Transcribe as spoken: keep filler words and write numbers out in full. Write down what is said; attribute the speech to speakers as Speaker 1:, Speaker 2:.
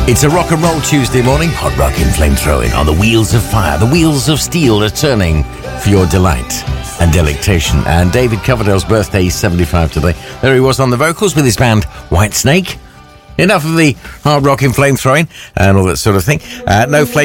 Speaker 1: It's a rock and roll Tuesday morning, hot rock and flamethrowing on the wheels of fire. The wheels of steel are turning for your delight and delectation. And David Coverdale's birthday, he's seventy-five today. There he was on the vocals with his band Whitesnake. Enough of the hard rock and flamethrowing and all that sort of thing. Uh, no flame.